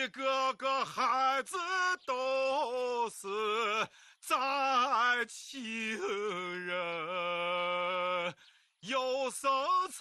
一个个孩子都是在亲人，有生